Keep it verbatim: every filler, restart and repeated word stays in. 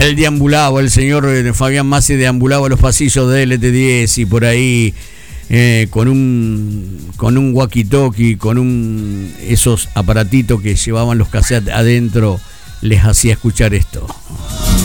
Él deambulaba, el señor Fabián Massi deambulaba los pasillos de L T diez y por ahí eh, con un con un walkie-talkie, con un esos aparatitos que llevaban los cassettes adentro, les hacía escuchar esto.